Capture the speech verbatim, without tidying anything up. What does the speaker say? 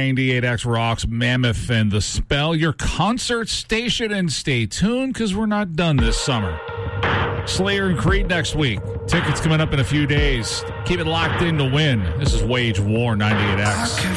ninety-eight X Rocks, Mammoth, and The Spell, your concert station, and stay tuned because we're not done this summer. Slayer and Creed next week. Tickets coming up in a few days. Keep it locked in to win. This is Wage War ninety-eight X.